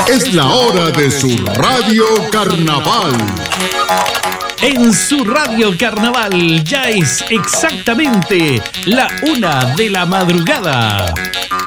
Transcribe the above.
Es la hora de su Radio Carnaval. En su Radio Carnaval ya es exactamente la 1 de la madrugada.